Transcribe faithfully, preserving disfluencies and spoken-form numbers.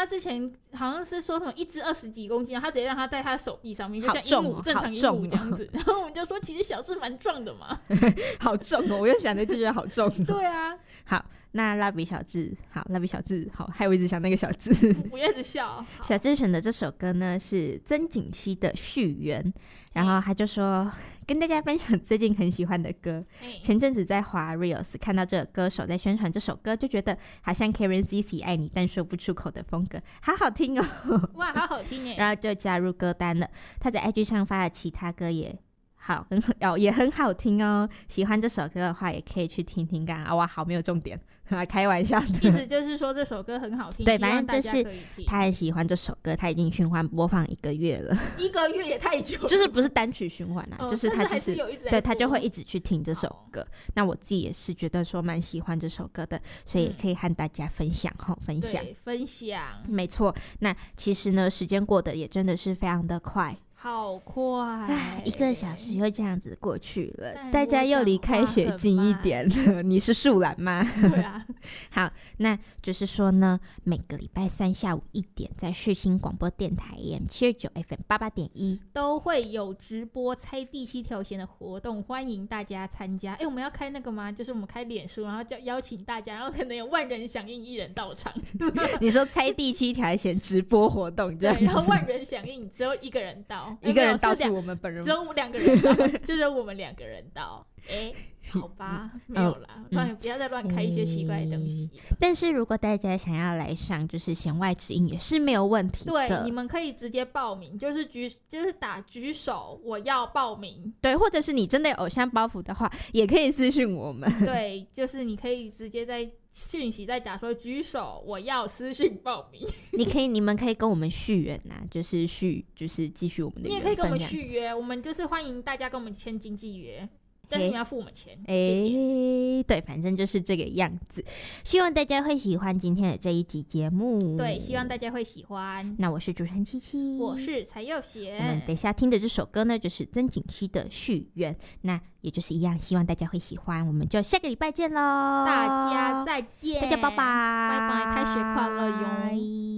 之前好像是说什么一只二十几公斤，他直接让他戴他的手臂上面，就像鹦鹉、 哦、 正常鹦鹉这样子。然后我们就说，其实小智蛮壮的嘛。 好重哦！我又想着就觉得好重、哦。 对啊。 好，那蜡笔小智，好，蜡笔小智，好，害我一直想那个小智。 不要一直笑。 小智选的这首歌呢是曾锦熙的《续缘》，然后他就说跟大家分享最近很喜欢的歌。前阵子在滑 Reels 看到这个歌手在宣传这首歌，就觉得好像 Karen C C 爱你但说不出口的风格，好好听哦。 哇，好好听耶！ 然后就加入歌单了。他在 I G 上发的其他歌也好，很好，也很好听哦。喜欢这首歌的话，也可以去听听看啊。哇，好没有重点，开玩笑的。 意思就是说这首歌很好听， 对，反正就是他很喜欢这首歌，他已经循环播放一个月了。 一个月也太久了， 就是不是单曲循环啦、啊哦，就是他就是对他就会一直去听这首歌。那我自己也是觉得说蛮喜欢这首歌的，所以也可以和大家分享哈、嗯，分享对分享， 没错。那其实呢，时间过得也真的是非常的快。 好快， 一个小时又这样子过去了，大家又离开学近一点了。你是树懒吗？ 对啊。 好，那就是说呢，每个礼拜三下午一点，在世新广播电台 A M 七二九 F M 八八点一都会有直播猜第七条弦的活动，欢迎大家参加。哎，我们要开那个吗？就是我们开脸书，然后叫邀请大家，然后可能有万人响应，一人到场。 你说猜第七条弦直播活动这样子， 对，然后万人响应，只有一个人到。 一个人到是我们本人， 只有两个人到，就只有我们两个人到。哎，好吧，没有啦，嗯、不要再乱开一些奇怪的东西、嗯。 但是如果大家想要来上，就是弦外之音也是没有问题的。 对，你们可以直接报名，就是举，就是打举手，我要报名。 对，或者是你真的有偶像包袱的话，也可以私讯我们。 对，就是你可以直接在讯息再打说举手，我要私讯报名。 你可以，你们可以跟我们续约呐、啊，就是续，就是继续我们的。 你也可以跟我们续约，我们就是欢迎大家跟我们签经纪约。但是你要付我们钱，欸、谢谢。 对，反正就是这个样子。希望大家会喜欢今天的这一集节目。 对，希望大家会喜欢。 那我是主持人七七， 我是蔡佑贤。 我们等一下听的这首歌呢，就是曾锦熙的《续缘》，那也就是一样，希望大家会喜欢。我们就下个礼拜见喽， 大家再见， 大家拜拜， 拜拜，开学快乐哟。